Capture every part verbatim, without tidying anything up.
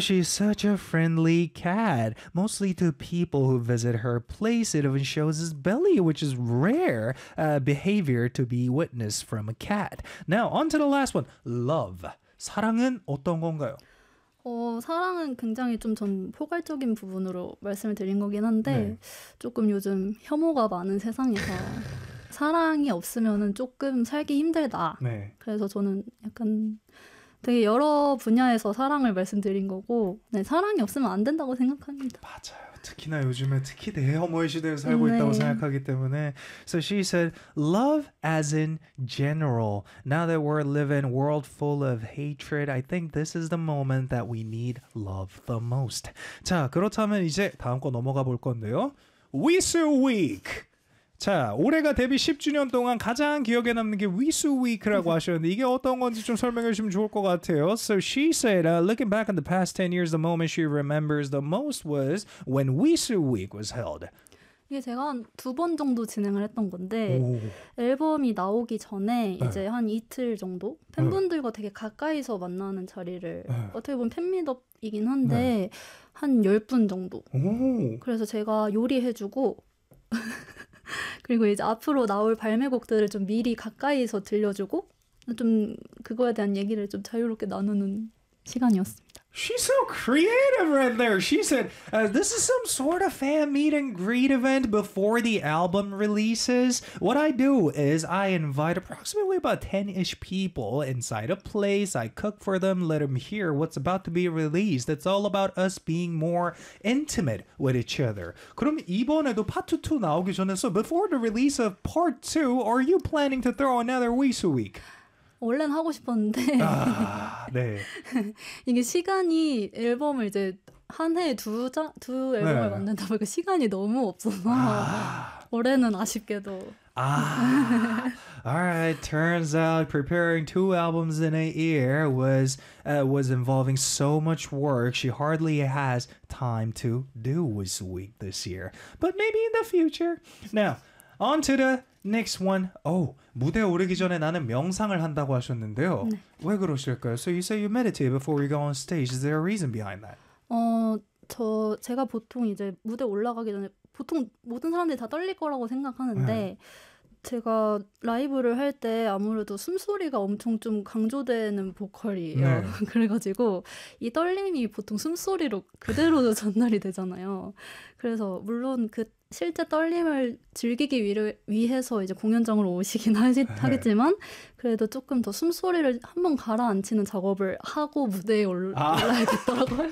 she's such a friendly cat. Mostly to people who visit her place, it even shows his belly, which is rare uh, behavior to be witnessed from a cat. Now, on to the last one. Love. 사랑은 어떤 건가요? 어, 사랑은 굉장히 좀 전 포괄적인 부분으로 말씀을 드린 거긴 한데 네. 조금 요즘 혐오가 많은 세상에서 사랑이 없으면은 조금 살기 힘들다. 네. 그래서 저는 약간 되게 여러 분야에서 사랑을 말씀드린 거고 네, 사랑이 없으면 안 된다고 생각합니다. 맞아요. 특히나 요즘에 특히 대혐오의 시대에 살고 네. 있다고 생각하기 때문에 So she said, love as in general. Now that we're living a world full of hatred, I think this is the moment that we need love the most. 자, 그렇다면 이제 다음 거 넘어가 볼 건데요. 위수 week. 자, 올해가 데뷔 십 주년 동안 가장 기억에 남는 게 위수 week라고 하셨는데 이게 어떤 건지 좀 설명해 주시면 좋을 것 같아요. So she said, uh, looking back on the past ten years, the moment she remembers the most was when 위수 week was held. 이게 제가 한 두 번 정도 진행을 했던 건데 오. 앨범이 나오기 전에 네. 이제 한 이틀 정도 팬분들과 되게 가까이서 만나는 자리를 네. 어떻게 보면 팬미업이긴 한데 네. 한 열 분 정도. 오. 그래서 제가 요리해주고 그리고 이제 앞으로 나올 발매곡들을 좀 미리 가까이서 들려주고 좀 그거에 대한 얘기를 좀 자유롭게 나누는 시간이었습니다. She's so creative right there. She said, uh, this is some sort of fan meet and greet event before the album releases. What I do is I invite approximately about ten-ish people inside a place. I cook for them, let them hear what's about to be released. It's all about us being more intimate with each other. 그럼 이번에도 part two 나오기 전에 so before the release of part two, are you planning to throw another 위수 week? 원래는 하고 싶었는데 아, 네. 이게 시간이 앨범을 이제 한 해에 두 장, 두 앨범을 네. 만든다 보니까 시간이 너무 없어서 아. 올해는 아쉽게도 Ah, all right. Turns out preparing two albums in a year was uh, was involving so much work. She hardly has time to do this week this year, but maybe in the future. Now, on to the next one. Oh, 무대에 오르기 전에 나는 명상을 한다고 하셨는데요. 네. 왜 그러실까요? So you say you meditate before you go on stage. Is there a reason behind that? 어, 저 제가 보통 이제 무대 올라가기 전에 보통 모든 사람들이 다 떨릴 거라고 생각하는데 네. 제가 라이브를 할 때 아무래도 숨소리가 엄청 좀 강조되는 보컬이에요. 네. 그래가지고 이 떨림이 보통 숨소리로 그대로 전달이 되잖아요. 그래서 물론 그 실제 떨림을 즐기기 위를, 위해서 이제 공연장으로 오시긴 하시, 네. 하겠지만 그래도 조금 더 숨소리를 한번 가라앉히는 작업을 하고 무대에 올, 아. 올라야겠더라고요.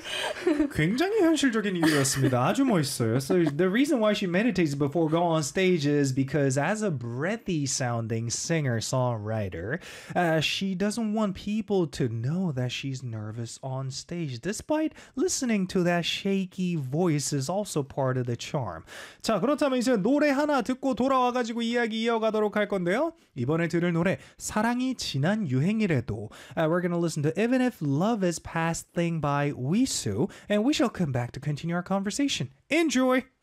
굉장히 현실적인 이유였습니다. 아주 멋있어요. So the reason why she meditates before going on stage is because as a breathy sounding singer-songwriter, uh, she doesn't want people to know that she's nervous on stage. Despite listening to that shaky voice is also part of the charm. 자, 그렇다면 이제 노래 하나 듣고 돌아와가지고 이야기 이어가도록 할 건데요. 이번에 들을 노래 사랑이 지난 유행이래도 uh, we're gonna listen to Even If Love Is Past Thing by 위수 and we shall come back to continue our conversation. Enjoy!